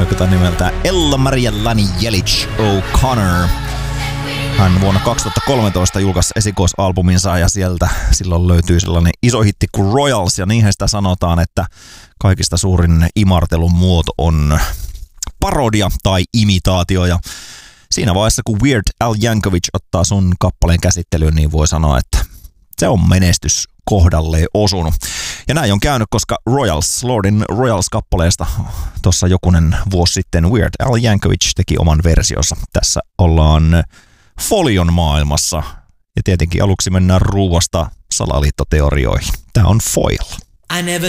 poikalta nimeltä Ella Maria Lani Jelic O'Connor. Hän vuonna 2013 julkaisi esikoisalbuminsa ja sieltä silloin löytyy sellainen iso hitti kuin Royals ja niinhän sitä sanotaan, että kaikista suurin imartelun muoto on parodia tai imitaatio ja siinä vaiheessa kun Weird Al Yankovic ottaa sun kappaleen käsittelyyn, niin voi sanoa, että se on menestys kohdalleen osunut. Ja näin on käynyt, koska Lordin Royals-kappaleesta tuossa jokunen vuosi sitten Weird Al Yankovic teki oman versionsa. Tässä ollaan Folion maailmassa ja tietenkin aluksi mennään ruuasta salaliittoteorioihin. Tää on Foil. I never